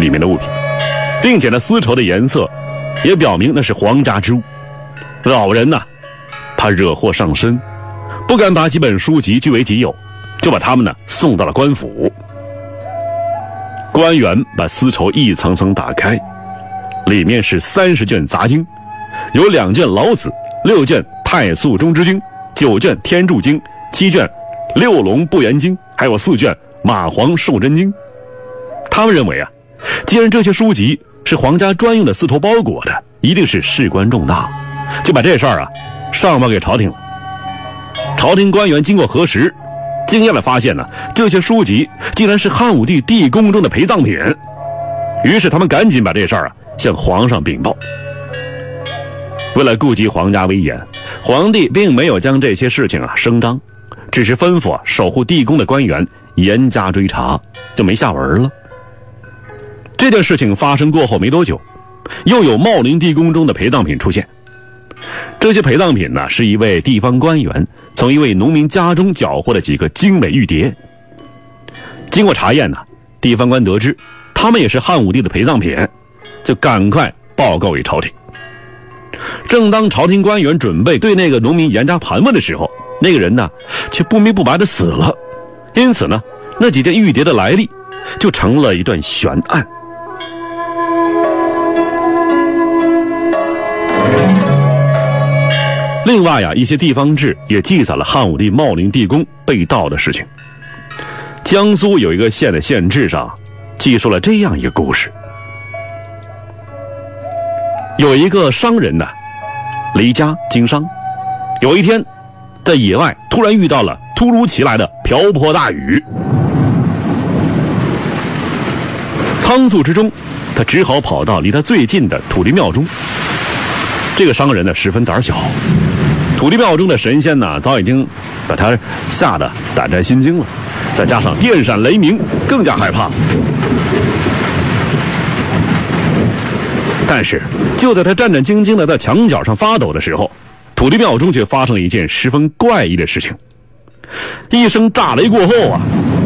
里面的物品，并且呢，丝绸的颜色也表明那是皇家之物。老人呢，怕惹祸上身，不敢把几本书籍据为己有，就把他们呢送到了官府。官员把丝绸一层层打开，里面是30卷杂经，有2卷老子，6卷太素中之经，9卷天柱经，7卷六龙不言经，还有4卷马黄寿真经。他们认为啊，既然这些书籍是皇家专用的丝绸包裹的，一定是事关重大，就把这事儿啊上报给朝廷了。朝廷官员经过核实，惊讶地发现呢，这些书籍竟然是汉武帝地宫中的陪葬品。于是他们赶紧把这事儿啊向皇上禀报。为了顾及皇家威严，皇帝并没有将这些事情啊声张，只是吩咐守护地宫的官员严加追查，就没下文了。这件事情发生过后没多久，又有茂陵地宫中的陪葬品出现。这些陪葬品呢，是一位地方官员从一位农民家中缴获的几个精美玉碟。经过查验呢，地方官得知他们也是汉武帝的陪葬品，就赶快报告给朝廷。正当朝廷官员准备对那个农民严加盘问的时候，那个人呢却不明不白的死了。因此呢，那几件玉碟的来历就成了一段悬案。另外呀，一些地方志也记载了汉武帝茂陵地宫被盗的事情。江苏有一个县的县志上记述了这样一个故事：有一个商人呢，离家经商，有一天在野外突然遇到了突如其来的瓢泼大雨，仓促之中，他只好跑到离他最近的土地庙中。这个商人呢十分胆小，土地庙中的神仙呢早已经把他吓得胆战心惊了，再加上电闪雷鸣，更加害怕。但是就在他战战兢兢的在墙角上发抖的时候，土地庙中却发生了一件十分怪异的事情。一声炸雷过后啊，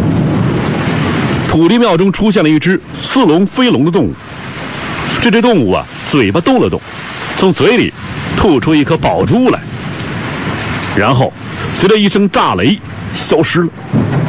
土地庙中出现了一只似龙非龙的动物。这只动物啊，嘴巴动了动，从嘴里吐出一颗宝珠来，然后随着一声炸雷消失了。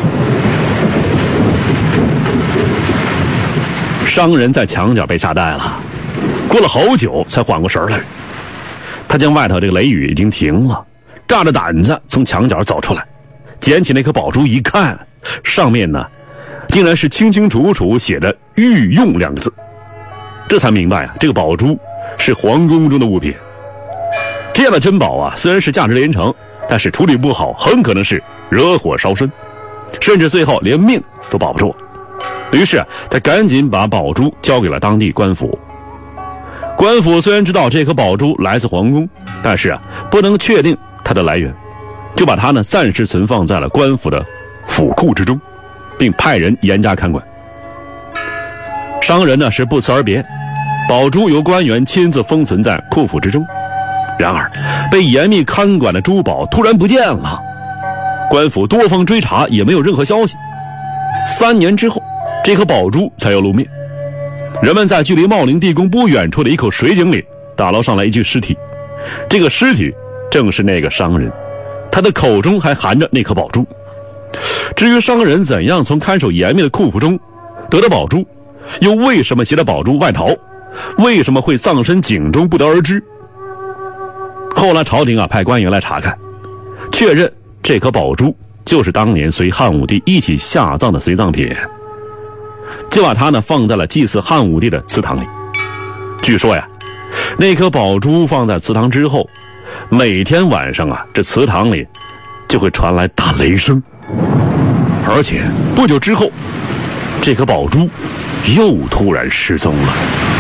商人在墙角被吓呆了，过了好久才缓过神来。他将外头这个雷雨已经停了，炸着胆子从墙角走出来，捡起那颗宝珠一看，上面呢竟然是清清楚楚写着御用2个字。这才明白啊，这个宝珠是皇宫中的物品。这样的珍宝啊，虽然是价值连城，但是处理不好很可能是惹火烧身，甚至最后连命都保不住。于是他赶紧把宝珠交给了当地官府。官府虽然知道这颗宝珠来自皇宫，但是啊不能确定它的来源，就把它呢暂时存放在了官府的府库之中，并派人严加看管。商人呢是不辞而别，宝珠由官员亲自封存在库府之中。然而被严密看管的珠宝突然不见了，官府多方追查也没有任何消息。3年之后，这颗宝珠才又露面。人们在距离茂陵地宫不远处的一口水井里打捞上来一具尸体，这个尸体正是那个商人，他的口中还含着那颗宝珠。至于商人怎样从看守严密的库府中得到宝珠，又为什么携着宝珠外逃，为什么会葬身井中不得而知。后来朝廷啊派官员来查看，确认这颗宝珠就是当年随汉武帝一起下葬的随葬品，就把它呢放在了祭祀汉武帝的祠堂里。据说呀，那颗宝珠放在祠堂之后，每天晚上啊，这祠堂里就会传来打雷声，而且不久之后，这颗宝珠又突然失踪了。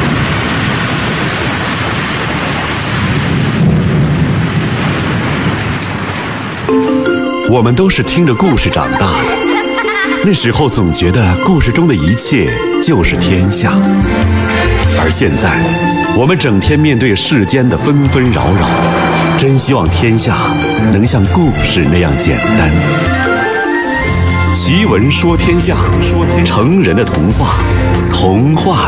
我们都是听着故事长大的，那时候总觉得故事中的一切就是天下，而现在我们整天面对世间的纷纷扰扰，真希望天下能像故事那样简单。奇闻说天下，成人的童话，童话